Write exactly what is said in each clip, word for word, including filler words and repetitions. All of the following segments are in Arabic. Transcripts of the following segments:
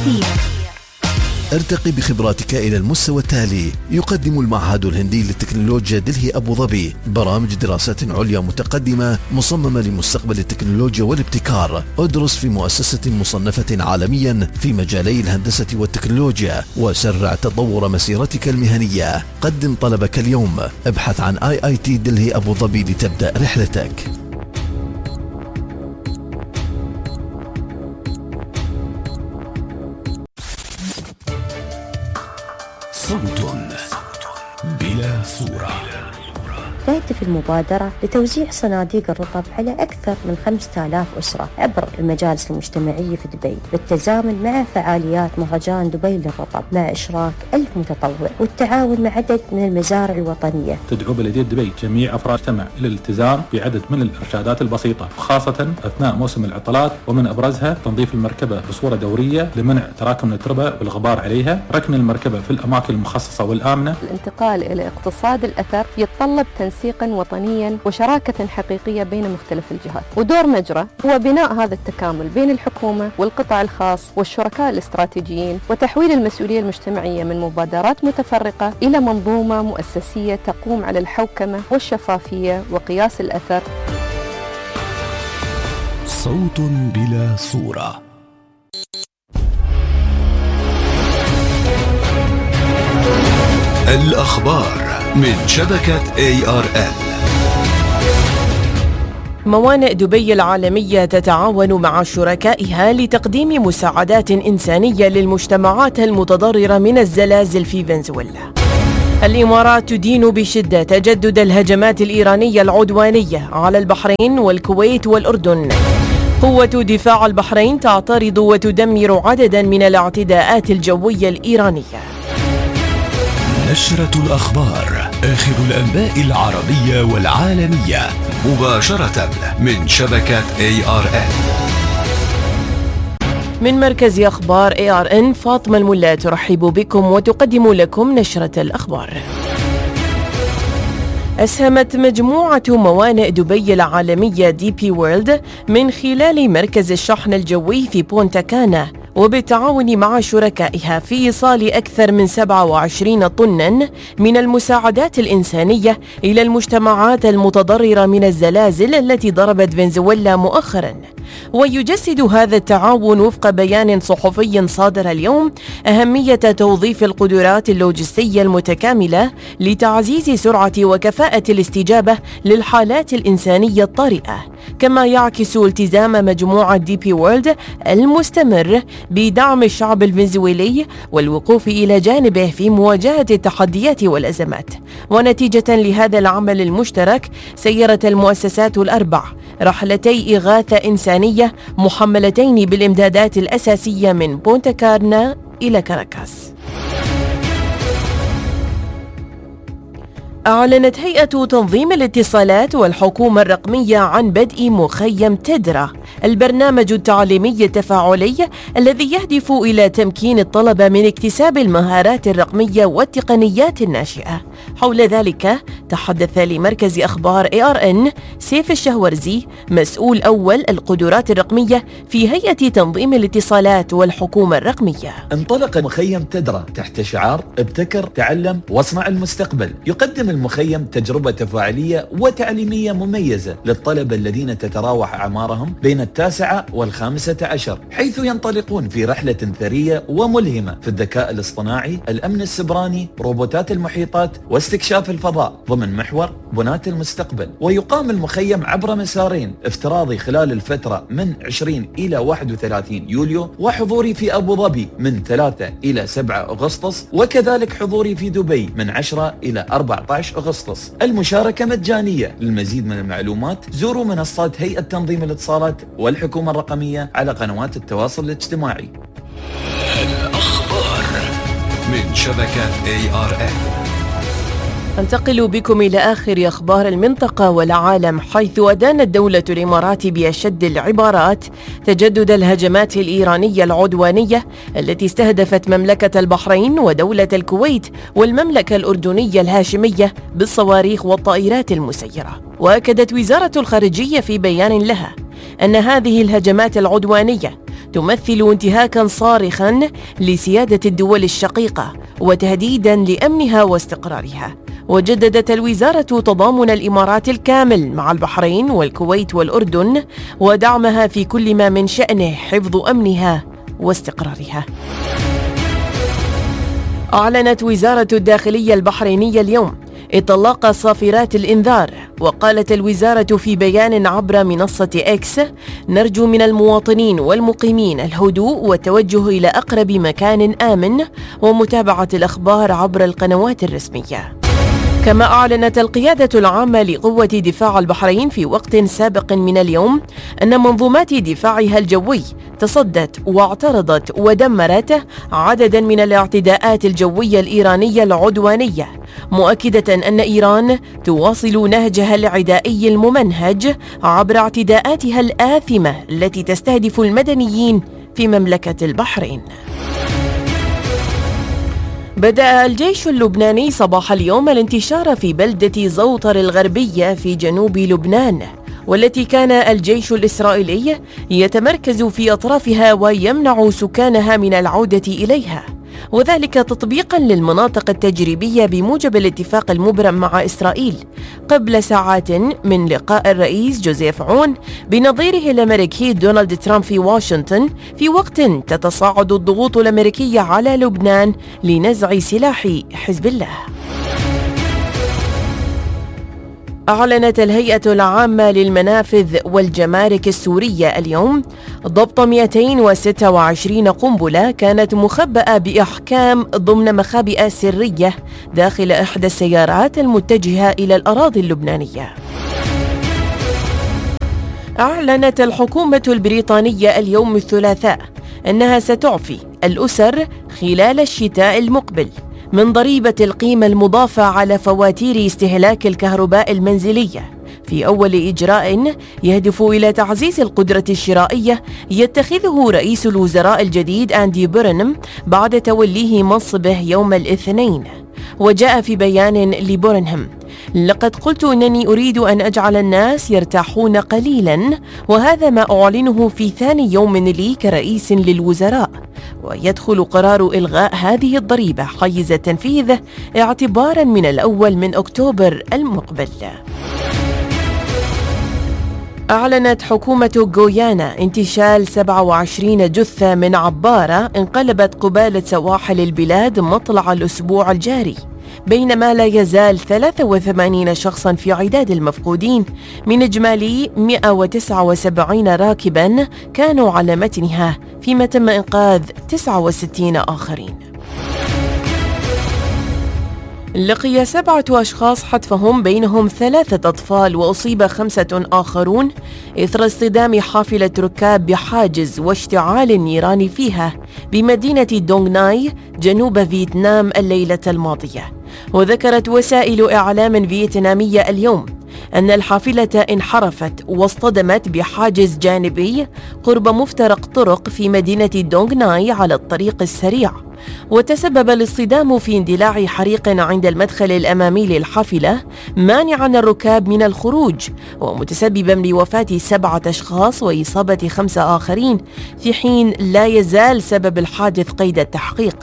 كثير. ارتقي بخبراتك إلى المستوى التالي. يقدم المعهد الهندي للتكنولوجيا دلهي أبو ظبي برامج دراسات عليا متقدمة مصممة لمستقبل التكنولوجيا والابتكار. ادرس في مؤسسة مصنفة عالميا في مجالي الهندسة والتكنولوجيا وسرع تطور مسيرتك المهنية. قدم طلبك اليوم. ابحث عن آي آي تي دلهي أبو ظبي لتبدأ رحلتك. صوت بلا صورة. تهدف المبادرة لتوزيع صناديق الرطب على أكثر من خمسة آلاف أسرة عبر المجالس المجتمعية في دبي بالتزامن مع فعاليات مهرجان دبي للرطب مع إشراك ألف متطوع والتعاون مع عدد من المزارع الوطنية. تدعو بلدية دبي جميع أفراد المجتمع إلى الالتزام بعدد من الإرشادات البسيطة خاصة أثناء موسم العطلات، ومن أبرزها تنظيف المركبة بصورة دورية لمنع تراكم التربة والغبار عليها، ركن المركبة في الأماكن المخصصة والآمنة. الانتقال إلى اقتصاد الأثر يتطلب تنسيقا وطنيا وشراكة حقيقية بين مختلف الجهات، ودور مجرى هو بناء هذا التكامل بين الحكومة والقطاع الخاص والشركاء الاستراتيجيين، وتحويل المسؤولية المجتمعية من مبادرات متفرقة إلى منظومة مؤسسية تقوم على الحوكمة والشفافية وقياس الأثر. صوت بلا صورة. الأخبار من شبكة إيه آر إل. موانئ دبي العالمية تتعاون مع شركائها لتقديم مساعدات إنسانية للمجتمعات المتضررة من الزلازل في فنزويلا. الإمارات تدين بشدة تجدد الهجمات الإيرانية العدوانية على البحرين والكويت والأردن. قوة دفاع البحرين تعترض وتدمر عددا من الاعتداءات الجوية الإيرانية. نشرة الأخبار، آخر الأنباء العربية والعالمية مباشرة من شبكة إيه آر إن. من مركز أخبار إيه آر إن فاطمة الملا ترحب بكم وتقدم لكم نشرة الأخبار. أسهمت مجموعة موانئ دبي العالمية دي بي وورلد من خلال مركز الشحن الجوي في بونتا كانا وبالتعاون مع شركائها في إيصال أكثر من سبعة وعشرين طناً من المساعدات الإنسانية إلى المجتمعات المتضررة من الزلازل التي ضربت فنزويلا مؤخراً. ويجسد هذا التعاون وفق بيان صحفي صادر اليوم أهمية توظيف القدرات اللوجستية المتكاملة لتعزيز سرعة وكفاءة الاستجابة للحالات الإنسانية الطارئة، كما يعكس التزام مجموعة دي بي وورلد المستمر بدعم الشعب الفنزويلي والوقوف إلى جانبه في مواجهة التحديات والأزمات. ونتيجة لهذا العمل المشترك سيرت المؤسسات الأربع رحلتي إغاثة إنسانية محملتين بالإمدادات الأساسية من بونتا كارنا إلى كاراكاس. أعلنت هيئة تنظيم الاتصالات والحكومة الرقمية عن بدء مخيم تدرا، البرنامج التعليمي التفاعلي الذي يهدف إلى تمكين الطلبة من اكتساب المهارات الرقمية والتقنيات الناشئة. حول ذلك تحدث لمركز أخبار إيه آر إن سيف الشهورزي مسؤول أول القدرات الرقمية في هيئة تنظيم الاتصالات والحكومة الرقمية. انطلق مخيم تدرا تحت شعار ابتكر تعلم واصنع المستقبل. يقدم المخيم تجربة تفاعلية وتعليمية مميزة للطلبة الذين تتراوح أعمارهم بين التاسعة والخامسة عشر، حيث ينطلقون في رحلة ثرية وملهمة في الذكاء الاصطناعي، الأمن السبراني، روبوتات المحيطات واستكشاف الفضاء ضمن محور بناة المستقبل. ويقام المخيم عبر مسارين افتراضي خلال الفترة من عشرين إلى واحد وثلاثين يوليو، وحضوري في أبو ظبي من ثلاثة إلى سبعة أغسطس، وكذلك حضوري في دبي من عشرة إلى أربعة عشر أغسطس. المشاركة مجانية. للمزيد من المعلومات زوروا منصات هيئة تنظيم الاتصالات والحكومة الرقمية على قنوات التواصل الاجتماعي. الأخبار من شبكة إيه آر إن. انتقل بكم إلى آخر أخبار المنطقة والعالم، حيث أدانت دولة الإمارات بأشد العبارات تجدد الهجمات الإيرانية العدوانية التي استهدفت مملكة البحرين ودولة الكويت والمملكة الأردنية الهاشمية بالصواريخ والطائرات المسيرة. وأكدت وزارة الخارجية في بيان لها أن هذه الهجمات العدوانية تمثل انتهاكاً صارخاً لسيادة الدول الشقيقة وتهديداً لأمنها واستقرارها. وجددت الوزارة تضامن الإمارات الكامل مع البحرين والكويت والأردن ودعمها في كل ما من شأنه حفظ أمنها واستقرارها. أعلنت وزارة الداخلية البحرينية اليوم إطلاق صافرات الإنذار، وقالت الوزارة في بيان عبر منصة إكس: نرجو من المواطنين والمقيمين الهدوء والتوجه إلى أقرب مكان آمن ومتابعة الأخبار عبر القنوات الرسمية. كما أعلنت القيادة العامة لقوة دفاع البحرين في وقت سابق من اليوم أن منظومات دفاعها الجوي تصدت واعترضت ودمرت عددا من الاعتداءات الجوية الإيرانية العدوانية، مؤكدة أن إيران تواصل نهجها العدائي الممنهج عبر اعتداءاتها الآثمة التي تستهدف المدنيين في مملكة البحرين. بدأ الجيش اللبناني صباح اليوم الانتشار في بلدة زوطر الغربية في جنوب لبنان، والتي كان الجيش الإسرائيلي يتمركز في أطرافها ويمنع سكانها من العودة إليها، وذلك تطبيقاً للمناطق التجريبية بموجب الاتفاق المبرم مع إسرائيل قبل ساعات من لقاء الرئيس جوزيف عون بنظيره الأمريكي دونالد ترامب في واشنطن، في وقت تتصاعد الضغوط الأمريكية على لبنان لنزع سلاح حزب الله. أعلنت الهيئة العامة للمنافذ والجمارك السورية اليوم ضبط مئتين وستة وعشرين قنبلة كانت مخبأة بإحكام ضمن مخابئ سرية داخل إحدى السيارات المتجهة إلى الأراضي اللبنانية. أعلنت الحكومة البريطانية اليوم الثلاثاء أنها ستعفي الأسر خلال الشتاء المقبل من ضريبة القيمة المضافة على فواتير استهلاك الكهرباء المنزلية، في أول إجراء يهدف إلى تعزيز القدرة الشرائية يتخذه رئيس الوزراء الجديد أندي بورنهام بعد توليه منصبه يوم الاثنين. وجاء في بيان لبورنهام: لقد قلت أنني أريد أن أجعل الناس يرتاحون قليلا، وهذا ما أعلنه في ثاني يوم لي كرئيس للوزراء، ويدخل قرار إلغاء هذه الضريبة حيز التنفيذ اعتبارا من الأول من أكتوبر المقبل. أعلنت حكومة غويانا انتشال سبعة وعشرين جثة من عبارة انقلبت قبالة سواحل البلاد مطلع الأسبوع الجاري، بينما لا يزال ثلاثة وثمانين شخصاً في عداد المفقودين من إجمالي مئة وتسعة وسبعين راكباً كانوا على متنها، فيما تم إنقاذ تسعة وستين آخرين. لقي سبعة أشخاص حتفهم بينهم ثلاثة أطفال وأصيب خمسة آخرون إثر اصطدام حافلة ركاب بحاجز واشتعال النيران فيها بمدينة دونغ ناي جنوب فيتنام الليلة الماضية. وذكرت وسائل إعلام فيتنامية اليوم أن الحافلة انحرفت واصطدمت بحاجز جانبي قرب مفترق طرق في مدينة دونغ ناي على الطريق السريع، وتسبب الاصطدام في اندلاع حريق عند المدخل الأمامي للحافلة مانعا الركاب من الخروج، ومتسببا بوفاة سبعة أشخاص وإصابة خمسة آخرين، في حين لا يزال سبب الحادث قيد التحقيق.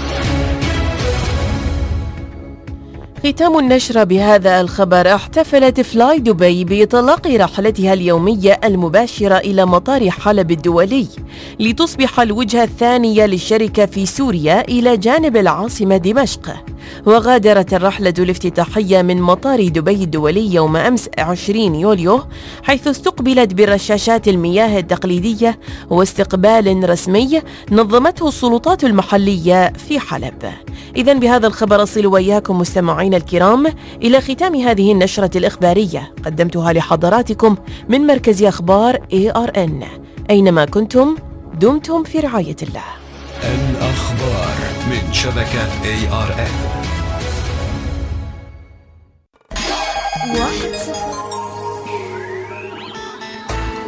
ختام النشرة بهذا الخبر: احتفلت فلاي دبي بإطلاق رحلتها اليومية المباشرة إلى مطار حلب الدولي لتصبح الوجهة الثانية للشركة في سوريا إلى جانب العاصمة دمشق. وغادرت الرحلة الافتتاحية من مطار دبي الدولي يوم أمس عشرين يوليو، حيث استقبلت برشاشات المياه التقليدية واستقبال رسمي نظمته السلطات المحلية في حلب. إذن بهذا الخبر أصل وإياكم مستمعين الكرام إلى ختام هذه النشرة الإخبارية قدمتها لحضراتكم من مركز أخبار إيه آر إن. أينما كنتم دمتم في رعاية الله. الأخبار من شبكة إيه آر إن.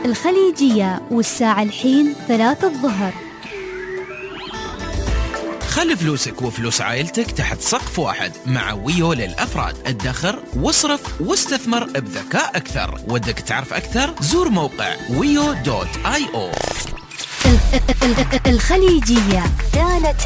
الخليجية والساعة الحين ثلاثة الظهر. خلي فلوسك وفلوس عائلتك تحت سقف واحد مع ويو للأفراد. ادخر واصرف واستثمر بذكاء أكثر. ودك تعرف أكثر؟ زور موقع ويو دوت آي أو. الخليجية كانت